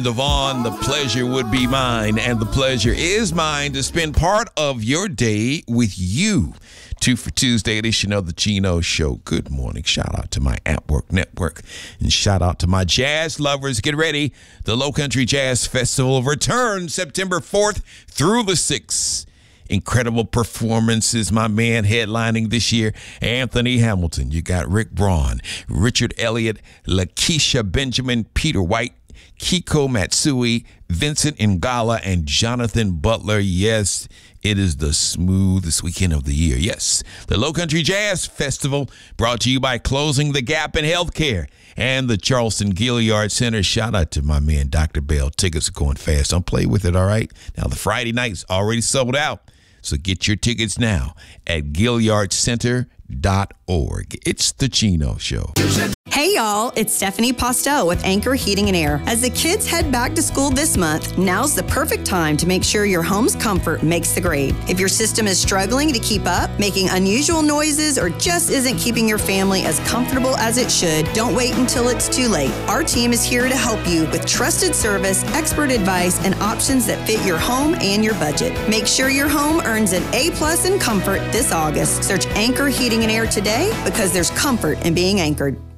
Devon, the pleasure would be mine, and the pleasure is mine to spend part of your day with you. 2 for Tuesday edition of the Chino Show. Good morning. Shout out to my At Work Network and shout out to my jazz lovers. Get ready. The Low Country Jazz Festival returns September 4th through the 6th. Incredible performances, my man headlining this year, Anthony Hamilton. You got Rick Braun, Richard Elliott, Lakeisha Benjamin, Peter White, Kiko Matsui, Vincent Ngala, and Jonathan Butler. Yes, it is the smoothest weekend of the year. Yes, the Low Country Jazz Festival brought to you by Closing the Gap in Healthcare and the Charleston Gilliard Center. Shout out to my man, Dr. Bell. Tickets are going fast. Don't play with it, all right? Now, the Friday night's already sold out. So get your tickets now at GilliardCenter.org. It's the Chino Show. Hey y'all, it's Stephanie Postel with Anchor Heating and Air. As the kids head back to school this month, now's the perfect time to make sure your home's comfort makes the grade. If your system is struggling to keep up, making unusual noises, or just isn't keeping your family as comfortable as it should, don't wait until it's too late. Our team is here to help you with trusted service, expert advice, and options that fit your home and your budget. Make sure your home earns an A+ in comfort this August. Search Anchor Heating and Air today because there's comfort in being anchored.